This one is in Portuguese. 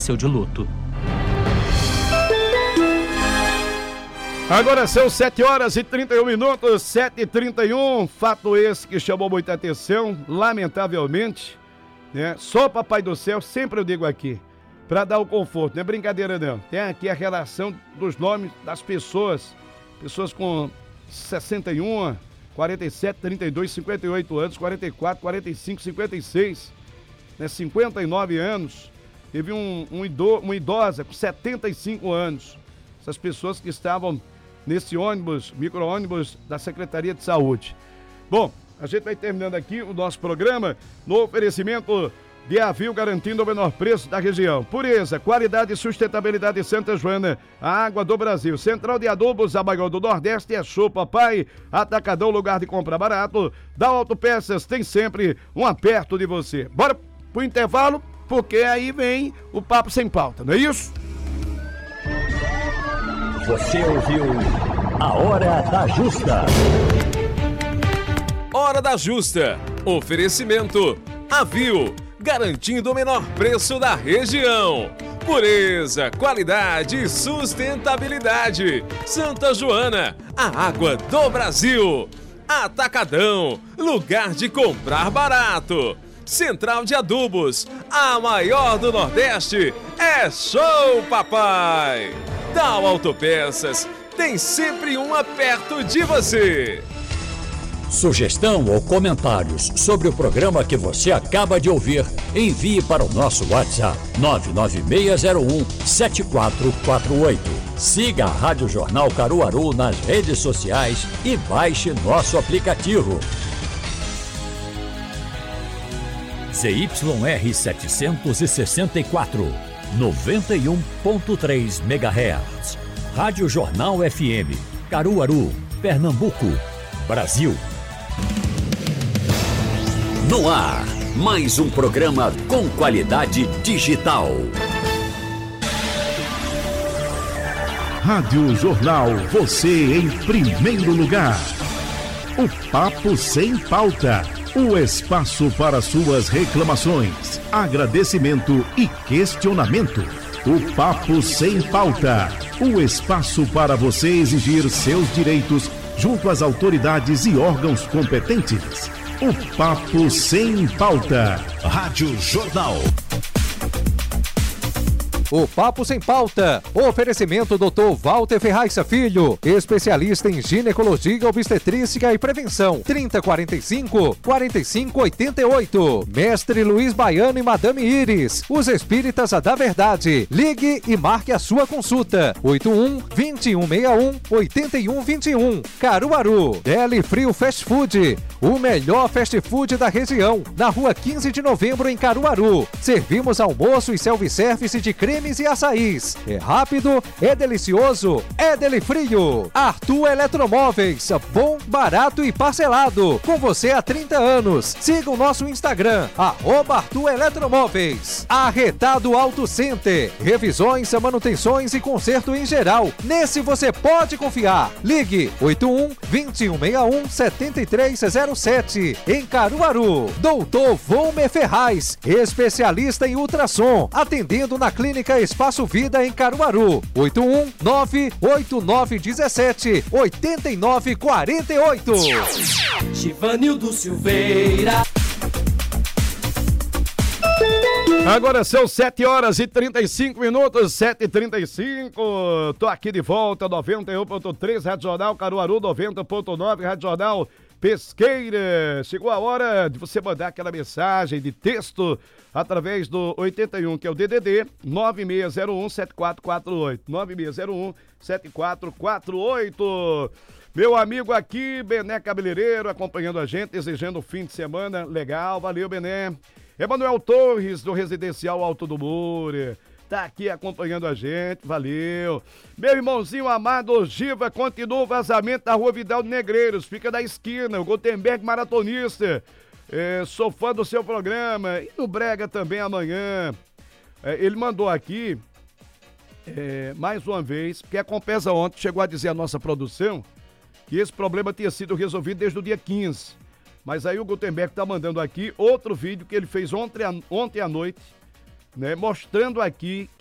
seu de luto. Agora são 7h31, 7h31, fato esse que chamou muita atenção, lamentavelmente, né? Só Papai do Céu, sempre eu digo aqui, para dar o conforto, não é brincadeira não. Tem aqui a relação dos nomes das pessoas com 61, 47, 32, 58 anos, 44, 45, 56, né? 59 anos, teve uma idosa com 75 anos, essas pessoas que estavam nesse ônibus, micro-ônibus da Secretaria de Saúde. Bom, a gente vai terminando aqui o nosso programa no oferecimento de Avil, garantindo o menor preço da região. Pureza, qualidade e sustentabilidade Santa Joana, a água do Brasil. Central de Adubos, a maior do Nordeste, é Show Papai. Atacadão, lugar de compra barato. Da Autopeças, tem sempre um perto de você. Bora pro intervalo, porque aí vem o Papo Sem Pauta, não é isso? Você ouviu A Hora da Justa. Hora da Justa. Oferecimento Avil, garantindo o menor preço da região. Pureza, qualidade e sustentabilidade. Santa Joana, a água do Brasil. Atacadão, lugar de comprar barato. Central de Adubos, a maior do Nordeste, é Show Papai. Tal Autopeças, tem sempre uma perto de você. Sugestão ou comentários sobre o programa que você acaba de ouvir, envie para o nosso WhatsApp 996017448. Siga a Rádio Jornal Caruaru nas redes sociais e baixe nosso aplicativo. ZYR 764, 91.3 MHz. Rádio Jornal FM, Caruaru, Pernambuco, Brasil. No ar, mais um programa com qualidade digital. Rádio Jornal, você em primeiro lugar. O Papo Sem Pauta. O espaço para suas reclamações, agradecimento e questionamento. O Papo Sem Pauta. O espaço para você exigir seus direitos junto às autoridades e órgãos competentes. O Papo Sem Pauta. Rádio Jornal. O Papo Sem Pauta. Oferecimento Dr. Walter Ferraiça Filho, especialista em ginecologia, obstetrícia e prevenção. 3045-4588. Mestre Luiz Baiano e Madame Iris, os espíritas da verdade. Ligue e marque a sua consulta. 81-2161-8121. Caruaru. Deli Frio Fast Food, o melhor fast food da região. Na rua 15 de novembro, em Caruaru. Servimos almoço e self-service de creme e açaís. É rápido, é delicioso, é Deli Frio. Arthur Eletromóveis, bom, barato e parcelado. Com você há 30 anos. Siga o nosso Instagram, @Arthur Eletromóveis. Arretado Auto Center, revisões, manutenções e conserto em geral. Nesse você pode confiar. Ligue 81-2161-7307. Em Caruaru. Doutor Volmer Ferraz, especialista em ultrassom, atendendo na Clínica Espaço Vida em Caruaru. 81-98917-8948. Givanildo Silveira. Agora são 7h35, 7h35. Tô aqui de volta, 91.3, Rádio Jornal Caruaru, 90.9, Rádio Jornal Pesqueira. Chegou a hora de você mandar aquela mensagem de texto através do 81, que é o DDD 9601-7448. 9601-7448. Meu amigo aqui, Bené Cabeleireiro, acompanhando a gente, desejando um fim de semana legal. Valeu, Bené. Emanuel Torres, do Residencial Alto do Moura, tá aqui acompanhando a gente, valeu. Meu irmãozinho amado, Giva, continua o vazamento da Rua Vidal de Negreiros, fica da esquina, o Gutenberg maratonista. Sou fã do seu programa, e no Brega também amanhã. Ele mandou aqui, mais uma vez, porque a Compesa ontem chegou a dizer à nossa produção que esse problema tinha sido resolvido desde o dia 15. Mas aí o Gutenberg tá mandando aqui outro vídeo que ele fez ontem à noite, né, mostrando aqui